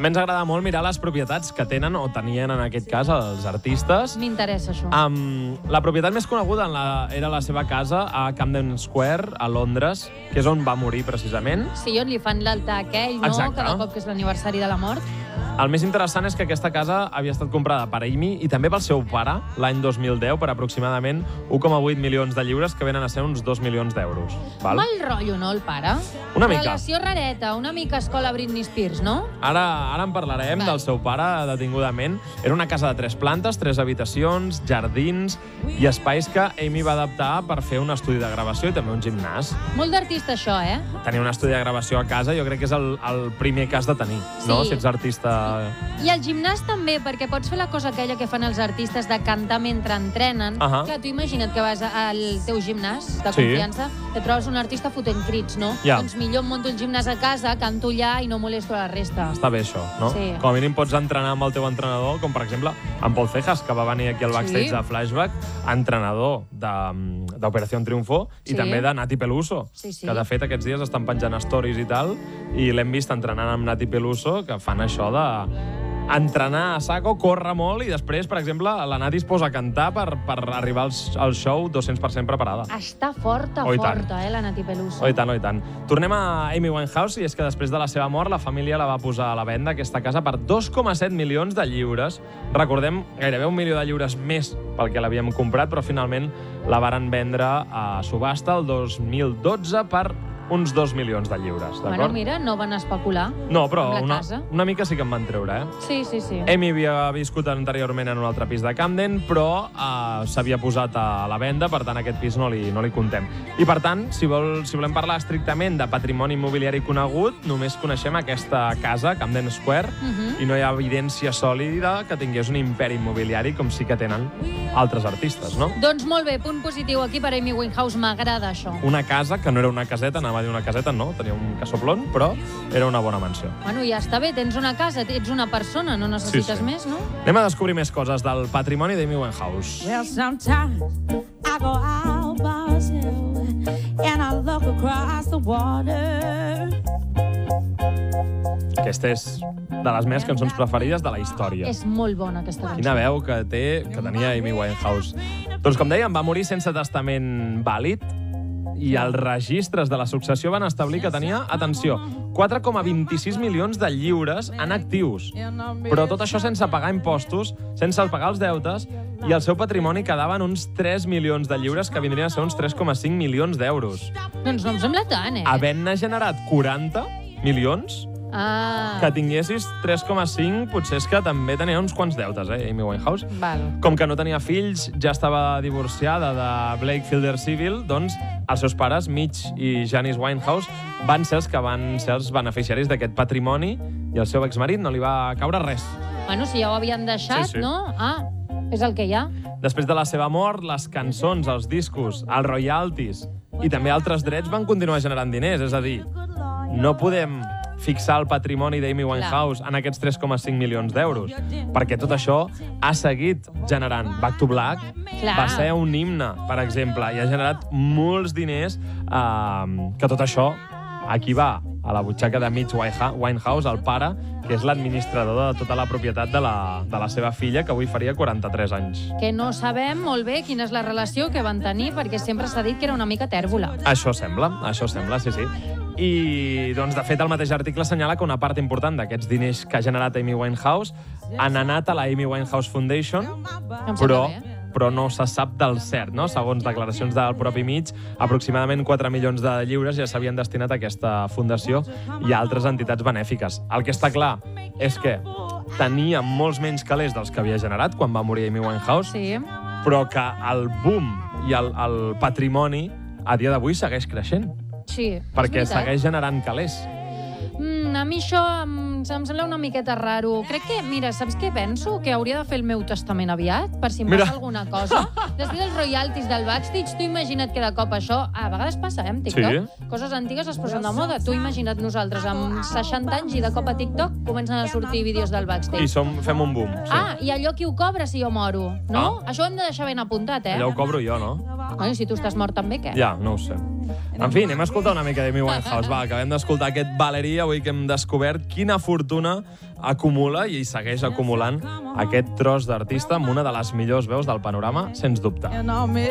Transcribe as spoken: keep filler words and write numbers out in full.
També ens agrada molt mirar les propietats que tenen o tenien, en aquest cas, els artistes. M'interessa això. Um, la propietat més coneguda en la, era la seva casa a Camden Square, a Londres, que és on va morir, precisament. Sí, on li fan l'altar aquell, no? Exacte. Cada cop que és l'aniversari de la mort. El més interessant és que aquesta casa havia estat comprada per Amy i també pel seu pare l'any dos mil deu per aproximadament un coma vuit milions de lliures, que venen a ser uns dos milions d'euros. Val? Mal rotllo, no, el pare? Una mica. Relació rareta, una mica escola Britney Spears, no? Ara, ara en parlarem Val. del seu pare detingudament. Era una casa de tres plantes, tres habitacions, jardins i espais que Amy va adaptar per fer un estudi de gravació i també un gimnàs. Molt d'artista, això, eh? Tenir un estudi de gravació a casa jo crec que és el, el primer que has de tenir, no? Sí. Si ets artista... I el gimnàs també, perquè pots fer la cosa aquella que fan els artistes de cantar mentre entrenen. Uh -huh. Que tu imagina't que vas al teu gimnàs de Sí. confiança, te trobes un artista fotent crits, no? Ja. Doncs millor em monto el gimnàs a casa, canto allà i no molesto la resta. Està bé, això, no? Sí. Com a mínim pots entrenar amb el teu entrenador, com per exemple en Paul Cejas, que va venir aquí al backstage Sí. de Flashback, entrenador de- d'Operació Triunfo i Sí. també de Nati Peluso, Sí, sí. que de fet aquests dies estan penjant stories i tal, i l'hem vist entrenant amb Nati Peluso, que fan això de entrenar a saco, córrer molt i després, per exemple, la Nati es posa a cantar per, per arribar al, al show dos-cents per cent preparada. Està forta, Oh, i tant. forta, eh, la Nati Peluso. Oh, i tant, oh, i tant. Tornem a Amy Winehouse, i és que després de la seva mort la família la va posar a la venda, aquesta casa, per dos coma set milions de lliures. Recordem, gairebé un milió de lliures més pel que l'havíem comprat, però finalment la varen vendre a subhasta el dos mil dotze per uns dos milions de lliures, d'acord? Bueno, mira, no van especular No, però amb la una, casa. una mica sí que en van treure, eh? Sí, sí, sí. Amy havia viscut anteriorment en un altre pis de Camden, però eh, s'havia posat a la venda, per tant, aquest pis no li, no li contem. I, per tant, si, vol, si volem parlar estrictament de patrimoni immobiliari conegut, només coneixem aquesta casa, Camden Square, Mhm. i no hi ha evidència sòlida que tingués un imperi immobiliari com sí que tenen altres artistes, no? Doncs molt bé, punt positiu aquí per Amy Winehouse, m'agrada això. Una casa que no era una caseta, anava a dir una caseta, no, tenia un casoplon, però era una bona mansió. Bueno, ja està bé, tens una casa, ets una persona, no necessites Sí, sí. més, no? Anem a descobrir més coses del patrimoni d'Amy Winehouse. Well, sometimes I go out by myself and I look across the water. Aquesta és de les meves cançons preferides de la història. És molt bona, aquesta cançó. Quina veu que té, que tenia Amy Winehouse. Doncs, com dèiem, va morir sense testament vàlid i els registres de la successió van establir que tenia, atenció, quatre coma vint-i-sis milions de lliures en actius. Però tot això sense pagar impostos, sense pagar els deutes, i el seu patrimoni quedaven uns tres milions de lliures, que vindrien a ser uns tres coma cinc milions d'euros. Doncs no em sembla tant, eh? Havent-ne generat quaranta milions, Ah, que tinguessis tres coma cinc, potser és que també tenia uns quants deutes, eh, Amy Winehouse. val. Com que no tenia fills, ja estava divorciada de Blake Fielder Civil, doncs els seus pares, Mitch i Janice Winehouse, van ser els que van ser els beneficiaris d'aquest patrimoni, i al seu exmarit no li va caure res. Bueno, si ja ho havien deixat, Sí, sí. no? Ah, és el que hi ha. Després de la seva mort, les cançons, els discos, els royalties i també altres drets van continuar generant diners. És a dir, no podem fixar el patrimoni d'Amy Winehouse en aquests tres coma cinc milions d'euros, perquè tot això ha seguit generant. Back to Black Clar. va ser un himne, per exemple, i ha generat molts diners, eh, que tot això aquí va, a la butxaca de Mitch Winehouse, el pare, que és l'administrador de tota la propietat de la, de la seva filla, que avui faria quaranta-tres anys. Que no sabem molt bé quina és la relació que van tenir, perquè sempre s'ha dit que era una mica tèrbola. Això sembla, això sembla, sí, sí. I, doncs, de fet, el mateix article assenyala que una part important d'aquests diners que ha generat Amy Winehouse han anat a la Amy Winehouse Foundation, Em però, sembla bé. però no se sap del cert, no? Segons declaracions del propi Mitch, aproximadament quatre milions de lliures ja s'havien destinat a aquesta fundació i a altres entitats benèfiques. El que està clar és que tenia molts menys calés dels que havia generat quan va morir Amy Winehouse, Sí. però que el boom i el, el patrimoni a dia d'avui segueix creixent, Sí, és perquè veritat. segueix generant calés. Mm, a mi això em, em sembla una miqueta raro. Crec que, mira, saps què penso? Que hauria de fer el meu testament aviat, per si em Mira. passa alguna cosa. Després dels royalties del backstage, tu imagina't que de cop això... A vegades passa, eh, amb TikTok. Sí. Coses antigues es posen de moda. Tu imagina't nosaltres amb seixanta anys i de cop a TikTok comencen a sortir vídeos del backstage. I som, fem un boom. Sí. Ah, i allò qui ho cobra si jo moro, no? Ah. Això ho hem de deixar ben apuntat, eh? Allò ho cobro jo, no? Bueno, si tu estàs mort també, què? Ja, no ho sé. En fi, anem a escoltar una mica d'Amy Winehouse. Va, acabem d'escoltar aquest Valerie, avui que hem descobert quina fortuna acumula i segueix acumulant aquest tros d'artista amb una de les millors veus del panorama, sens dubte.